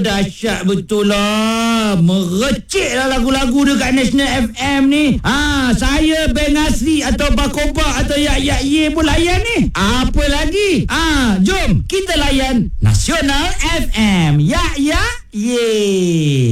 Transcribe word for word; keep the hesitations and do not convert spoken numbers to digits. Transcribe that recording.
dahsyat betul lah. Merecik lah lagu-lagu dekat National F M ni. Ha, saya Beng Asri atau Bakoba atau Yak Yak Ye pun layan ni. Apa lagi? Ah, ha, jom kita layan Nasional F M. Yak Yak Ye.